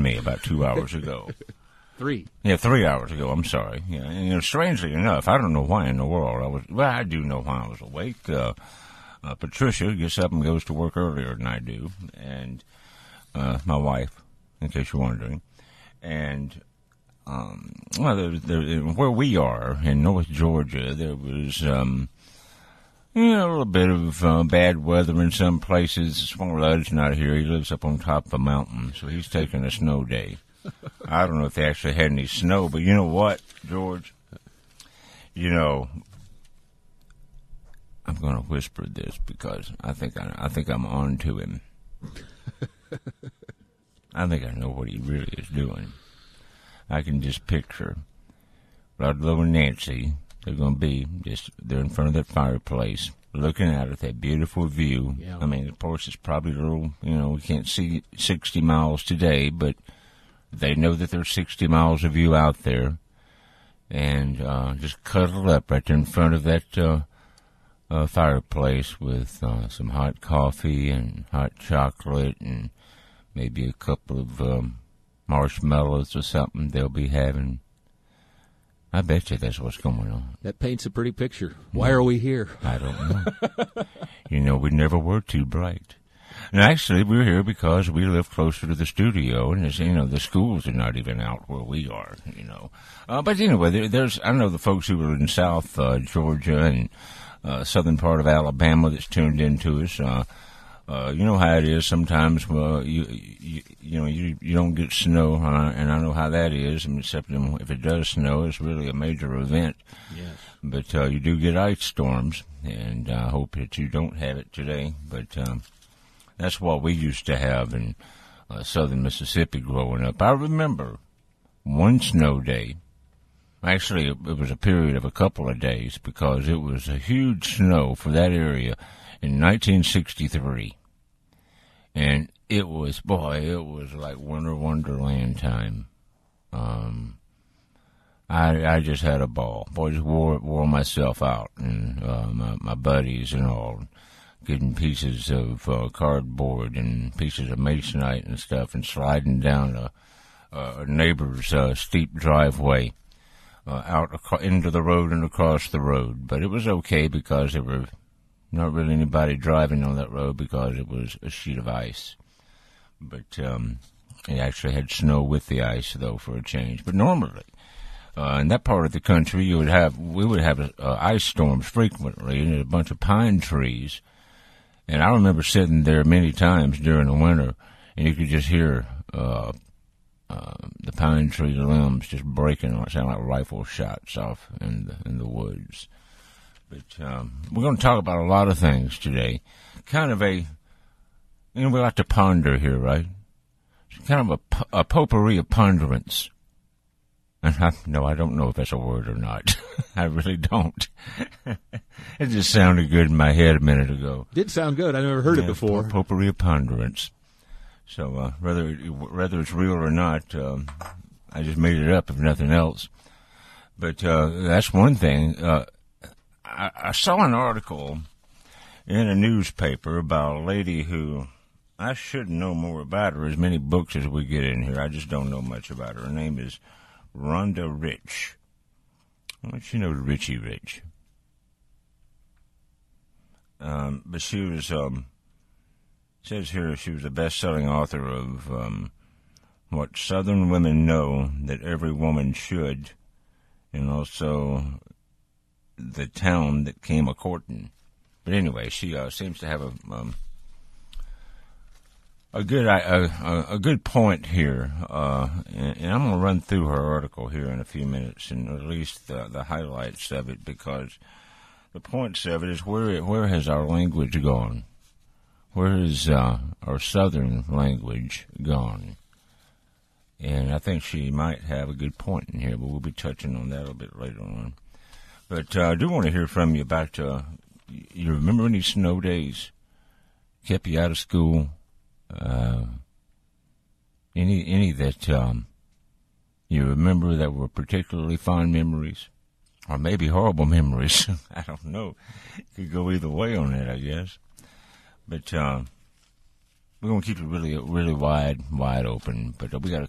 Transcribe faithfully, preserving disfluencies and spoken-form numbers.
me about two hours ago. Three. Yeah, three hours ago. I'm sorry. Yeah, and, you know, strangely enough, I don't know why in the world I was. Well, I do know why I was awake. Uh, uh, Patricia gets up and goes to work earlier than I do, and uh, my wife, in case you're wondering, and um, well, there, there, where we are in North Georgia, there was um, you know, a little bit of uh, bad weather in some places. Small Lud's not here. He lives up on top of a mountain, so he's taking a snow day. I don't know if they actually had any snow, but you know what, George? You know, I'm going to whisper this because I think I, I think I'm on to him. I think I know what he really is doing. I can just picture Ludlow and Nancy. They're going to be just they're in front of that fireplace, looking out at that beautiful view. Yeah. I mean, of course, it's probably a little. You know, we can't see sixty miles today, but they know that there's sixty miles of view out there, and uh, just cuddled up right there in front of that uh, uh, fireplace with uh, some hot coffee and hot chocolate and maybe a couple of um, marshmallows or something they'll be having. I bet you that's what's going on. That paints a pretty picture. Why are we here? I don't know. You know, we never were too bright. And actually, we're here because we live closer to the studio, and, you know, the schools are not even out where we are, you know. Uh, but anyway, there, there's, I know the folks who are in South uh, Georgia and uh, southern part of Alabama that's tuned into us. Uh, uh, you know how it is sometimes, uh, you, you you know, you, you don't get snow, uh, and I know how that is, and except if it does snow, it's really a major event. Yes. But uh, you do get ice storms, and I uh, hope that you don't have it today, but um, that's what we used to have in uh, southern Mississippi growing up. I remember one snow day. Actually, it, it was a period of a couple of days because it was a huge snow for that area in nineteen sixty-three. And it was, boy, it was like winter wonderland time. Um, I I just had a ball. Boy, just wore, wore myself out, and uh, my, my buddies and all, getting pieces of uh, cardboard and pieces of masonite and stuff and sliding down a, a neighbor's uh, steep driveway uh, out ac- into the road and across the road. But it was okay because there were not really anybody driving on that road because it was a sheet of ice. But um, it actually had snow with the ice, though, for a change. But normally, uh, in that part of the country, you would have we would have uh, ice storms frequently, and a bunch of pine trees. And I remember sitting there many times during the winter, and you could just hear uh, uh, the pine tree limbs just breaking. It sounded like rifle shots off in the, in the woods. But um, we're going to talk about a lot of things today. Kind of a, you know, we like to ponder here, right? It's kind of a, a potpourri of ponderance. And I, no, I don't know if that's a word or not. I really don't. It just sounded good in my head a minute ago. Did sound good. I never heard yeah, it before. Potpourri of ponderance. So uh, whether whether it's real or not, um, I just made it up, if nothing else. But uh, that's one thing. Uh, I, I saw an article in a newspaper about a lady who I should know more about her. As many books as we get in here, I just don't know much about her. Her name is Rhonda Rich. I want you to know Richie Rich. Um, but she was, um, it says here she was a best-selling author of um, What Southern Women Know That Every Woman Should, and also The Town That Came A-Courtin'. But anyway, she uh, seems to have a um, a good a, a, a good point here, uh, and, and I'm going to run through her article here in a few minutes, and at least the, the highlights of it, because the points of it is where where has our language gone? Where has uh, our Southern language gone? And I think she might have a good point in here, but we'll be touching on that a little bit later on. But uh, I do want to hear from you about, uh, you remember any snow days kept you out of school? Uh, any any that um, you remember that were particularly fond memories? Or maybe horrible memories. I don't know. It could go either way on that, I guess. But uh, we're going to keep it really, really wide, wide open. But we got a